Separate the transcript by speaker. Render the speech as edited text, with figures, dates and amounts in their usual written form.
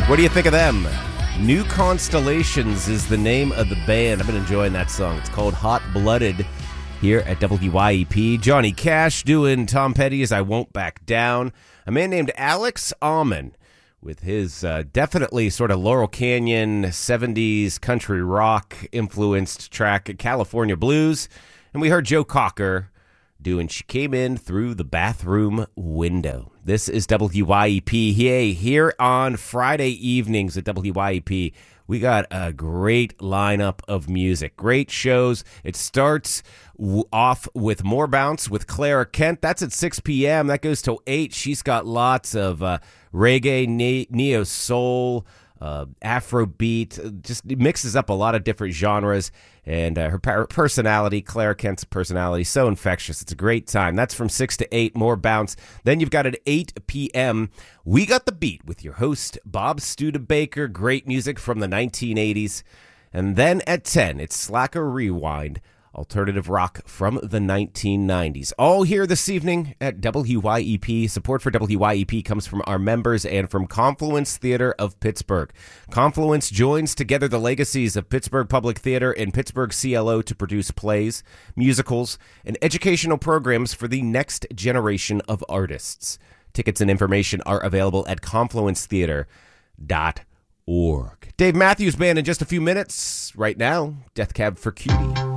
Speaker 1: What do you think of them? New Constellations is the name of the band. I've been enjoying that song. It's called Hot Blooded here at WYEP. Johnny Cash doing Tom Petty's I Won't Back Down. A man named Alex Alman with his definitely sort of Laurel Canyon 70s country rock influenced track California Blues. And we heard Joe Cocker doing She Came In Through the Bathroom Window. This is WYEP. Hey, here on Friday evenings at WYEP, we got a great lineup of music. Great shows. It starts off with More Bounce with Clara Kent. That's at 6 p.m. That goes till 8. She's got lots of reggae, neo-soul, Afrobeat, just mixes up a lot of different genres, and her personality, Clara Kent's personality, so infectious. It's a great time. That's from 6 to 8, More Bounce. Then you've got at 8 p.m., We Got the Beat with your host, Bob Studebaker. Great music from the 1980s. And then at 10, it's Slacker Rewind, alternative rock from the 1990s. All here this evening at WYEP. Support for WYEP comes from our members and from Confluence Theater of Pittsburgh. Confluence joins together the legacies of Pittsburgh Public Theater and Pittsburgh CLO to produce plays, musicals, and educational programs for the next generation of artists. Tickets and information are available at confluencetheater.org. Dave Matthews Band in just a few minutes. Right now, Death Cab for Cutie.